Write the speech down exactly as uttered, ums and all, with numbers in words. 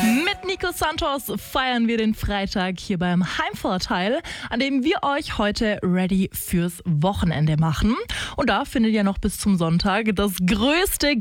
Mit Nico Santos feiern wir den Freitag hier beim Heimvorteil, an dem wir euch heute ready fürs Wochenende machen. Und da findet ja noch bis zum Sonntag das größte